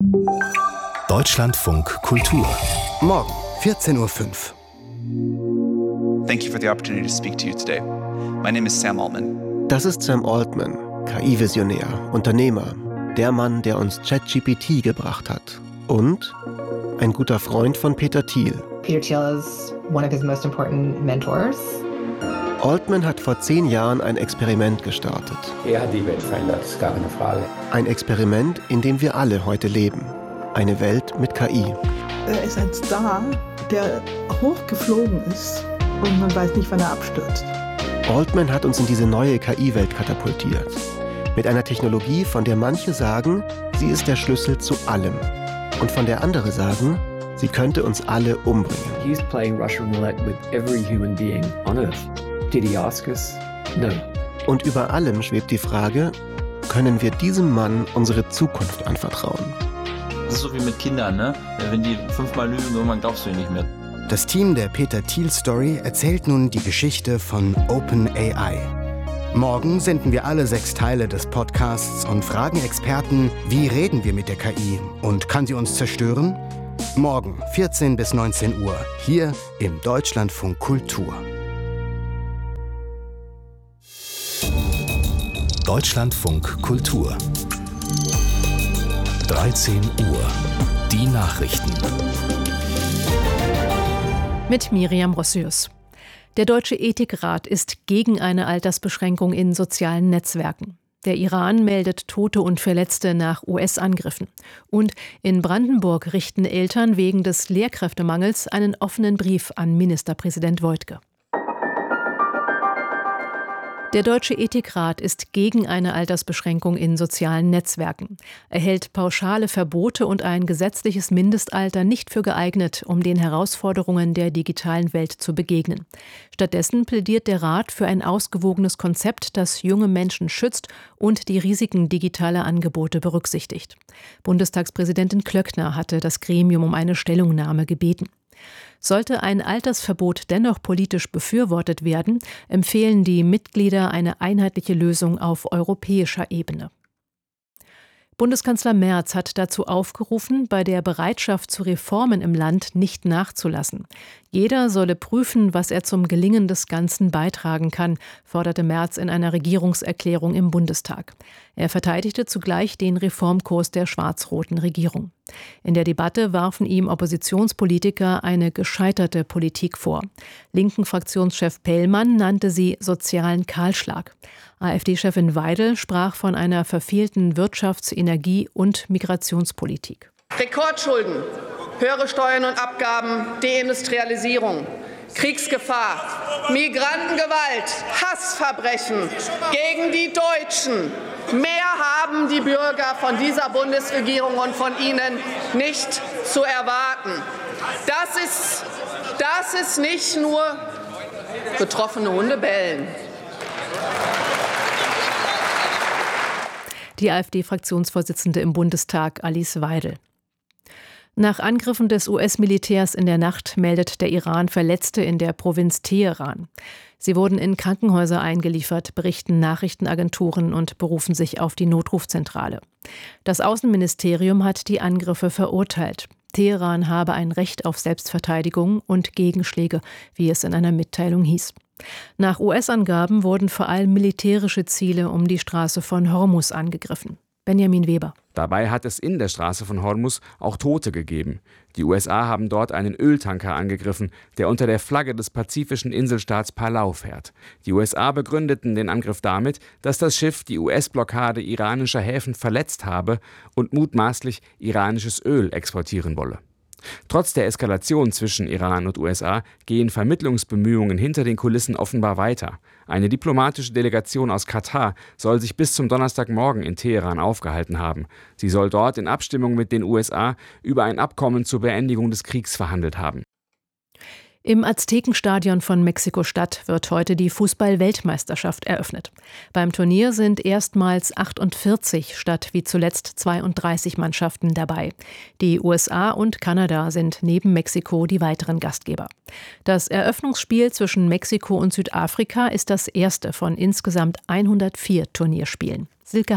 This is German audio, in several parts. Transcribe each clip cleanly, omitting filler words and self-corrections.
Deutschlandfunk Kultur. Morgen, 14:05 Uhr. Thank you for the opportunity to speak to you today. My name is Sam Altman. Das ist Sam Altman, KI-Visionär, Unternehmer, der Mann, der uns ChatGPT gebracht hat. Und ein guter Freund von Peter Thiel. Peter Thiel is one of his most important mentors. Altman hat vor 10 Jahren ein Experiment gestartet. Er hat die Welt verändert, ist gar keine Frage. Ein Experiment, in dem wir alle heute leben. Eine Welt mit KI. Er ist ein Star, der hochgeflogen ist und man weiß nicht, wann er abstürzt. Altman hat uns in diese neue KI-Welt katapultiert. Mit einer Technologie, von der manche sagen, sie ist der Schlüssel zu allem. Und von der andere sagen, sie könnte uns alle umbringen. He's playing Russian roulette with every human being on Earth. Did he ask us? No. Und über allem schwebt die Frage, können wir diesem Mann unsere Zukunft anvertrauen? Das ist so wie mit Kindern, ne? Wenn die 5-mal lügen, irgendwann glaubst du ihnen nicht mehr. Das Team der Peter Thiel Story erzählt nun die Geschichte von OpenAI. Morgen senden wir alle 6 Teile des Podcasts und fragen Experten, wie reden wir mit der KI und kann sie uns zerstören? Morgen, 14 bis 19 Uhr, hier im Deutschlandfunk Kultur. Deutschlandfunk Kultur. 13 Uhr. Die Nachrichten. Mit Miriam Rossius. Der Deutsche Ethikrat ist gegen eine Altersbeschränkung in sozialen Netzwerken. Der Iran meldet Tote und Verletzte nach US-Angriffen. Und in Brandenburg richten Eltern wegen des Lehrkräftemangels einen offenen Brief an Ministerpräsident Woidke. Der Deutsche Ethikrat ist gegen eine Altersbeschränkung in sozialen Netzwerken. Er hält pauschale Verbote und ein gesetzliches Mindestalter nicht für geeignet, um den Herausforderungen der digitalen Welt zu begegnen. Stattdessen plädiert der Rat für ein ausgewogenes Konzept, das junge Menschen schützt und die Risiken digitaler Angebote berücksichtigt. Bundestagspräsidentin Klöckner hatte das Gremium um eine Stellungnahme gebeten. Sollte ein Altersverbot dennoch politisch befürwortet werden, empfehlen die Mitglieder eine einheitliche Lösung auf europäischer Ebene. Bundeskanzler Merz hat dazu aufgerufen, bei der Bereitschaft zu Reformen im Land nicht nachzulassen. Jeder solle prüfen, was er zum Gelingen des Ganzen beitragen kann, forderte Merz in einer Regierungserklärung im Bundestag. Er verteidigte zugleich den Reformkurs der schwarz-roten Regierung. In der Debatte warfen ihm Oppositionspolitiker eine gescheiterte Politik vor. Linken Fraktionschef Pellmann nannte sie sozialen Kahlschlag. AfD-Chefin Weidel sprach von einer verfehlten Wirtschafts-, Energie- und Migrationspolitik. Rekordschulden, höhere Steuern und Abgaben, Deindustrialisierung, Kriegsgefahr, Migrantengewalt, Hassverbrechen gegen die Deutschen. Mehr haben die Bürger von dieser Bundesregierung und von Ihnen nicht zu erwarten. Das ist nicht nur betroffene Hunde bellen. Die AfD-Fraktionsvorsitzende im Bundestag, Alice Weidel. Nach Angriffen des US-Militärs in der Nacht meldet der Iran Verletzte in der Provinz Teheran. Sie wurden in Krankenhäuser eingeliefert, berichten Nachrichtenagenturen und berufen sich auf die Notrufzentrale. Das Außenministerium hat die Angriffe verurteilt. Teheran habe ein Recht auf Selbstverteidigung und Gegenschläge, wie es in einer Mitteilung hieß. Nach US-Angaben wurden vor allem militärische Ziele um die Straße von Hormuz angegriffen. Benjamin Weber. Dabei hat es in der Straße von Hormuz auch Tote gegeben. Die USA haben dort einen Öltanker angegriffen, der unter der Flagge des pazifischen Inselstaats Palau fährt. Die USA begründeten den Angriff damit, dass das Schiff die US-Blockade iranischer Häfen verletzt habe und mutmaßlich iranisches Öl exportieren wolle. Trotz der Eskalation zwischen Iran und USA gehen Vermittlungsbemühungen hinter den Kulissen offenbar weiter. Eine diplomatische Delegation aus Katar soll sich bis zum Donnerstagmorgen in Teheran aufgehalten haben. Sie soll dort in Abstimmung mit den USA über ein Abkommen zur Beendigung des Kriegs verhandelt haben. Im Aztekenstadion von Mexiko-Stadt wird heute die Fußball-Weltmeisterschaft eröffnet. Beim Turnier sind erstmals 48 statt wie zuletzt 32 Mannschaften dabei. Die USA und Kanada sind neben Mexiko die weiteren Gastgeber. Das Eröffnungsspiel zwischen Mexiko und Südafrika ist das erste von insgesamt 104 Turnierspielen. Silke Heine.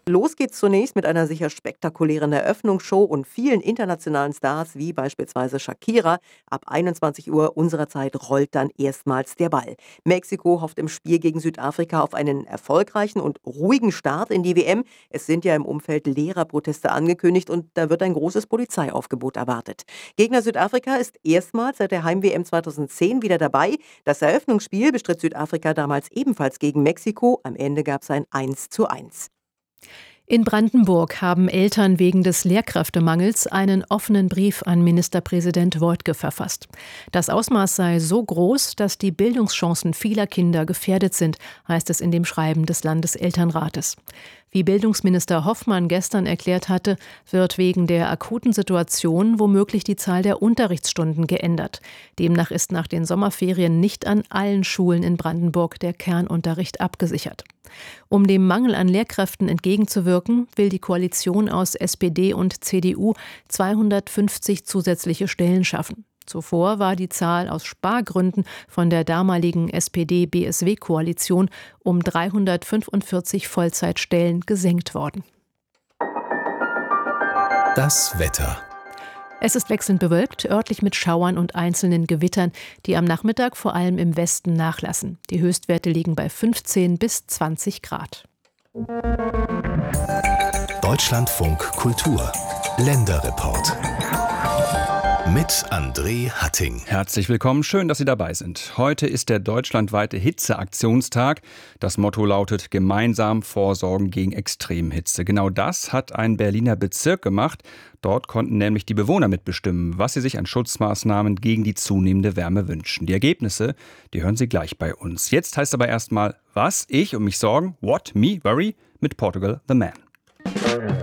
Los geht's zunächst mit einer sicher spektakulären Eröffnungsshow und vielen internationalen Stars, wie beispielsweise Shakira. Ab 21 Uhr unserer Zeit rollt dann erstmals der Ball. Mexiko hofft im Spiel gegen Südafrika auf einen erfolgreichen und ruhigen Start in die WM. Es sind ja im Umfeld Lehrerproteste angekündigt und da wird ein großes Polizeiaufgebot erwartet. Gegner Südafrika ist erstmals seit der Heim-WM 2010 wieder dabei. Das Eröffnungsspiel bestritt Südafrika damals ebenfalls gegen Mexiko. Am Ende gab es ein 1:1. In Brandenburg haben Eltern wegen des Lehrkräftemangels einen offenen Brief an Ministerpräsident Woidke verfasst. Das Ausmaß sei so groß, dass die Bildungschancen vieler Kinder gefährdet sind, heißt es in dem Schreiben des Landeselternrates. Wie Bildungsminister Hoffmann gestern erklärt hatte, wird wegen der akuten Situation womöglich die Zahl der Unterrichtsstunden geändert. Demnach ist nach den Sommerferien nicht an allen Schulen in Brandenburg der Kernunterricht abgesichert. Um dem Mangel an Lehrkräften entgegenzuwirken, will die Koalition aus SPD und CDU 250 zusätzliche Stellen schaffen. Zuvor war die Zahl aus Spargründen von der damaligen SPD-BSW-Koalition um 345 Vollzeitstellen gesenkt worden. Das Wetter. Es ist wechselnd bewölkt, örtlich mit Schauern und einzelnen Gewittern, die am Nachmittag vor allem im Westen nachlassen. Die Höchstwerte liegen bei 15 bis 20 Grad. Deutschlandfunk Kultur. Länderreport. Mit André Hatting. Herzlich willkommen, schön, dass Sie dabei sind. Heute ist der deutschlandweite Hitzeaktionstag. Das Motto lautet: Gemeinsam vorsorgen gegen Extremhitze. Genau das hat ein Berliner Bezirk gemacht. Dort konnten nämlich die Bewohner mitbestimmen, was sie sich an Schutzmaßnahmen gegen die zunehmende Wärme wünschen. Die Ergebnisse, die hören Sie gleich bei uns. Jetzt heißt aber erstmal: Was? Ich und mich sorgen? What? Me? Worry? Mit Portugal the Man.